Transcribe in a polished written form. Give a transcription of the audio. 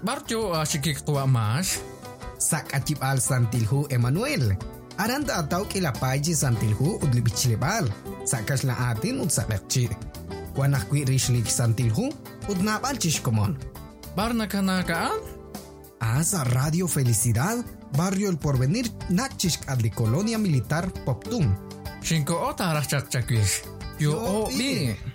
Barjo sikik tua mas. Sak acip al santilhu Emmanuel. Aranda atau kilapaji santilhu udli bichlebal. Sakas la atin ud sakakci. Wanak kwi rishlik santilhu ud napal chishkomon. Barna kanakaan? Asa Radio Felicidad, Barrio El Porvenir, Nachishk adli Colonia Militar Poptum. Shinko ota arach chakchakwish. Yo o bi.